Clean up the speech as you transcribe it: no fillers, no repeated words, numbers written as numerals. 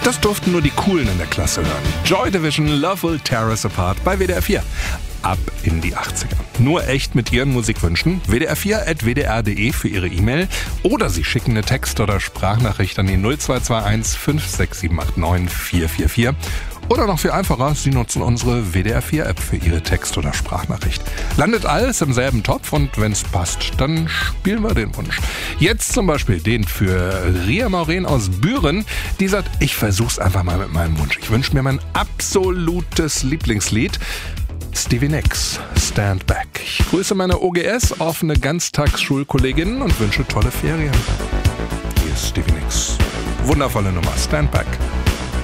Das durften nur die Coolen in der Klasse hören. Joy Division, Love Will Tear Us Apart bei WDR 4. Ab in die 80er. Nur echt mit Ihren Musikwünschen. WDR4@wdr.de für Ihre E-Mail. Oder Sie schicken eine Text- oder Sprachnachricht an die 0221 56789 444. Oder noch viel einfacher, Sie nutzen unsere WDR4-App für Ihre Text- oder Sprachnachricht. Landet alles im selben Topf und wenn es passt, dann spielen wir den Wunsch. Jetzt zum Beispiel den für Ria Maureen aus Büren, die sagt, ich versuch's einfach mal mit meinem Wunsch. Ich wünsche mir mein absolutes Lieblingslied. Stevie Nicks, Stand Back. Ich grüße meine OGS, offene Ganztagsschulkolleginnen und wünsche tolle Ferien. Hier ist Stevie Nicks. Wundervolle Nummer, Stand Back.